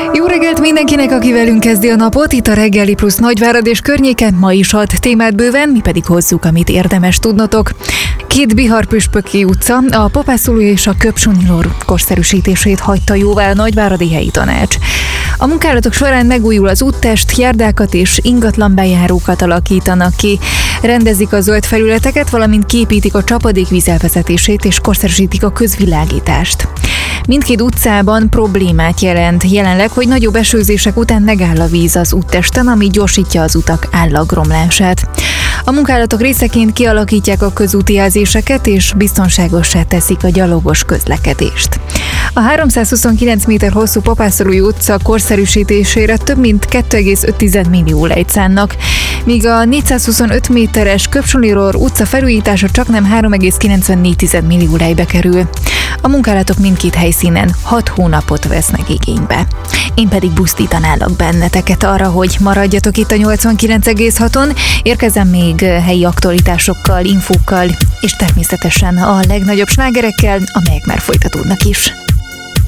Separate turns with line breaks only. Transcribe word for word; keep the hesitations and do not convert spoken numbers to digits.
Jó reggelt mindenkinek, aki velünk kezdi a napot, itt a Reggeli Plusz Nagyvárad és környéke, ma is ad témát bőven, mi pedig hozzuk, amit érdemes tudnotok. Két Bihar-Püspöki utca a Popászoló és a Köpsuniloor korszerűsítését hagyta jóvá a Nagyváradi Helyi Tanács. A munkálatok során megújul az úttest, járdákat és ingatlan bejárókat alakítanak ki, rendezik a zöld felületeket, valamint képítik a csapadékvíz elvezetését és korszerűsítik a közvilágítást. Mindkét utcában problémát jelent jelenleg, hogy nagyobb esőzések után megáll a víz az úttesten, ami gyorsítja az utak állagromlását. A munkálatok részeként kialakítják a közúti jelzéseket és biztonságossá teszik a gyalogos közlekedést. A háromszázhuszonkilenc méter hosszú Popászolói utca korszerűsítésére több mint két egész öt millió lejt szánnak, míg a négyszázhuszonöt méteres Köpsuniloor utca felújítása csaknem három egész kilencvennégy millió lejbe kerül. A munkálatok mindkét helyszínen hat hónapot vesznek igénybe. Én pedig buzdítanálak benneteket arra, hogy maradjatok itt a nyolcvankilenc egész haton, érkezem még helyi aktualitásokkal, infókkal, és természetesen a legnagyobb slágerekkel, amelyek már folytatódnak is.